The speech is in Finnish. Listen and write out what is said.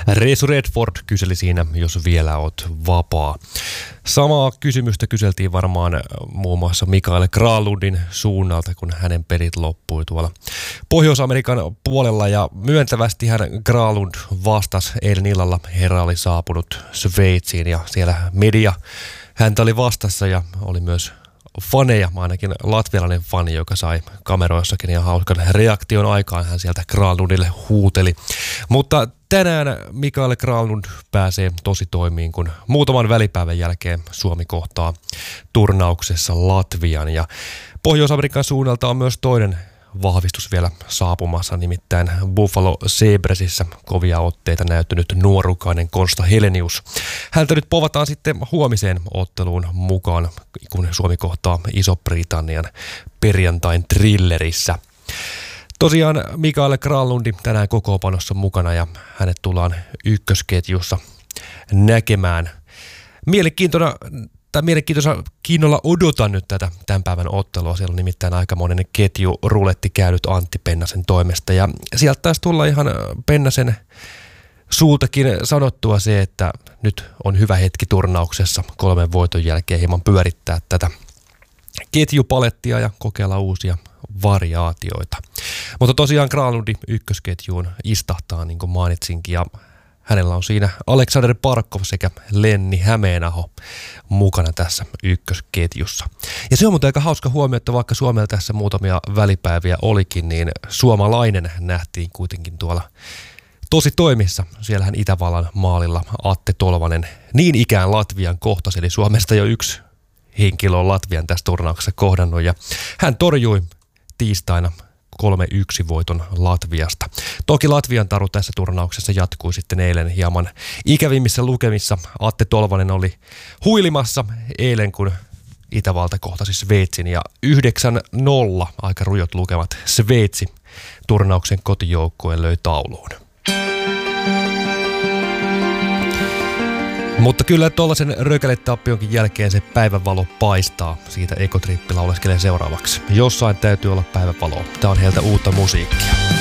Reesu Redford kyseli siinä, jos vielä oot vapaa. Samaa kysymystä kyseltiin varmaan muun muassa Mikael Granlundin suunnalta, kun hänen pelit loppui tuolla Pohjois-Amerikan puolella. Ja myöntävästi hän Granlund vastasi eilen illalla. Herra oli saapunut Sveitsiin ja siellä media häntä oli vastassa ja oli myös faneja, ainakin latvialainen fani, joka sai kameroissakin ja hauskan reaktion aikaan. Hän sieltä Granlundille huuteli. Mutta tänään Mikael Granlund pääsee tosi toimiin, kun muutaman välipäivän jälkeen Suomi kohtaa turnauksessa Latvian. Ja Pohjois-Amerikan suunnalta on myös toinen vahvistus vielä saapumassa, nimittäin Buffalo Sabresissä kovia otteita näyttänyt nuorukainen Konsta Helenius. Häntä nyt povataan sitten huomiseen otteluun mukaan, kun Suomi kohtaa Iso-Britannian perjantain Thrillerissä. Tosiaan Mikael Granlundi tänään kokoonpanossa mukana ja hänet tullaan ykkösketjussa näkemään. Mielenkiinnolla odotan nyt tätä tämän päivän ottelua. Siellä on nimittäin aikamoinen ketju ruletti käynyt Antti Pennasen toimesta. Ja sieltä taisi tulla ihan Pennasen suultakin sanottua se, että nyt on hyvä hetki turnauksessa 3 voiton jälkeen hieman pyörittää tätä ketjupalettia ja kokeilla uusia variaatioita. Mutta tosiaan Granlundi ykkösketjuun istahtaa, niin kuin mainitsinkin, ja hänellä on siinä Aleksander Barkov sekä Lenni Hämeenaho mukana tässä ykkösketjussa. Ja se on muuten aika hauska huomio, että vaikka Suomella tässä muutamia välipäiviä olikin, niin suomalainen nähtiin kuitenkin tuolla tosi toimissa. Siellähän Itävallan maalilla Atte Tolvanen niin ikään Latvian kohtasi, eli Suomesta jo yksi henkilö on Latvian tässä turnauksessa kohdannut, ja hän torjui tiistaina 3-1 voiton Latviasta. Toki Latvian taru tässä turnauksessa jatkui sitten eilen hieman ikävimmissä lukemissa. Atte Tolvanen oli huilimassa eilen, kun Itävalta kohtasi Sveitsin, ja 9-0 aika rujot lukemat Sveitsi turnauksen kotijoukkueen löi tauluun. Mutta kyllä tuollaisen rökäletapionkin jälkeen se päivänvalo paistaa. Siitä Ekotrippi lauleskelee seuraavaksi. Jossain täytyy olla päivänvaloa. Tää on heiltä uutta musiikkia.